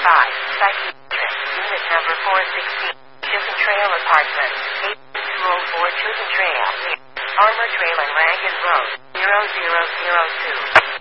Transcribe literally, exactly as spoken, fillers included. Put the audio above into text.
five, Psychiatric, Unit Number four sixteen, Chisholm Trail Apartment, eight two oh four Chisholm Trail, Armor Trail and Wagon Road, zero zero zero two.